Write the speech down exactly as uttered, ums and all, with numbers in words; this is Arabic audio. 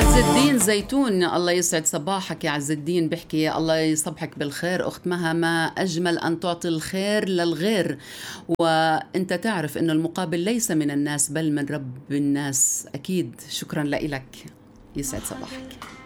عز الدين زيتون، الله يسعد صباحك يا عز الدين. بحكي الله يصبحك بالخير أخت مها، ما أجمل أن تعطي الخير للغير، وأنت تعرف أن المقابل ليس من الناس بل من رب الناس أكيد. شكرا لك، يسعد صباحك.